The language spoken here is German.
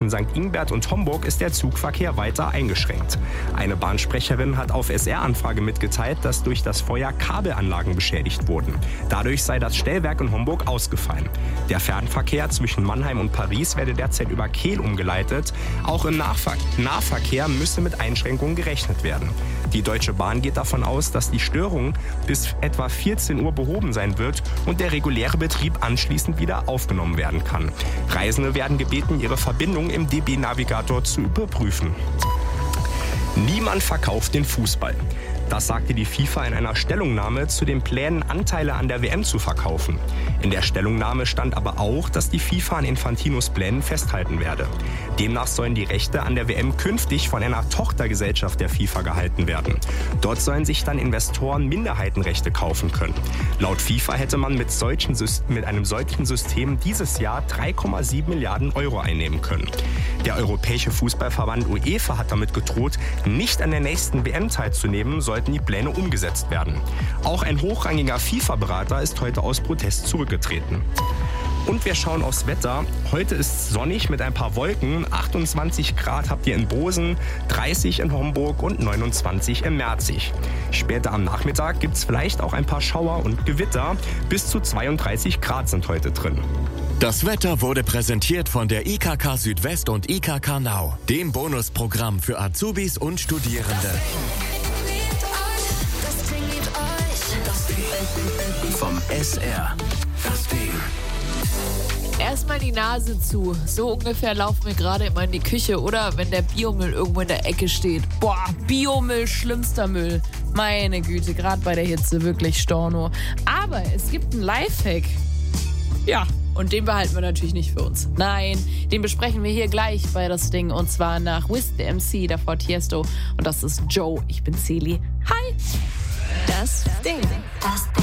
zwischen St. Ingbert und Homburg ist der Zugverkehr weiter eingeschränkt. Eine Bahnsprecherin hat auf SR-Anfrage mitgeteilt, dass durch das Feuer Kabelanlagen beschädigt wurden. Dadurch sei das Stellwerk in Homburg ausgefallen. Der Fernverkehr zwischen Mannheim und Paris werde derzeit über Kehl umgeleitet. Auch im Nahverkehr müsse mit Einschränkungen gerechnet werden. Die Deutsche Bahn geht davon aus, dass die Störung bis etwa 14 Uhr behoben sein wird und der reguläre Betrieb anschließend wieder aufgenommen werden kann. Reisende werden gebeten, ihre Verbindung im DB-Navigator zu überprüfen. Niemand verkauft den Fußball. Das sagte die FIFA in einer Stellungnahme zu den Plänen, Anteile an der WM zu verkaufen. In der Stellungnahme stand aber auch, dass die FIFA an Infantinos Plänen festhalten werde. Demnach sollen die Rechte an der WM künftig von einer Tochtergesellschaft der FIFA gehalten werden. Dort sollen sich dann Investoren Minderheitenrechte kaufen können. Laut FIFA hätte man mit einem solchen System dieses Jahr 3,7 Milliarden Euro einnehmen können. Der Europäische Fußballverband UEFA hat damit gedroht, nicht an der nächsten WM teilzunehmen, sollten die Pläne umgesetzt werden. Auch ein hochrangiger FIFA-Berater ist heute aus Protest zurückgetreten. Und wir schauen aufs Wetter. Heute ist es sonnig mit ein paar Wolken. 28 Grad habt ihr in Bosen, 30 in Homburg und 29 in Merzig. Später am Nachmittag gibt es vielleicht auch ein paar Schauer und Gewitter. Bis zu 32 Grad sind heute drin. Das Wetter wurde präsentiert von der IKK Südwest und IKK Now, dem Bonusprogramm für Azubis und Studierende. Vom SR. Das Ding. Erstmal die Nase zu. So ungefähr laufen wir gerade immer in die Küche, oder? Wenn der Biomüll irgendwo in der Ecke steht. Boah, Biomüll, schlimmster Müll. Meine Güte, gerade bei der Hitze wirklich Storno. Aber es gibt einen Lifehack. Ja, und den behalten wir natürlich nicht für uns. Nein, den besprechen wir hier gleich bei Das Ding. Und zwar nach Wiz the MC, davor Tiesto. Und das ist Joe. Ich bin Celi. Hi! Das Ding. Das